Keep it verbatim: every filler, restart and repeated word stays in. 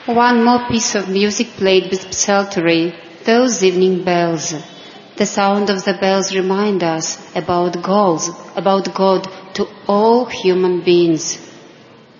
One more piece of music played with psaltery, those evening bells. The sound of the bells remind us about goals, about God to all human beings.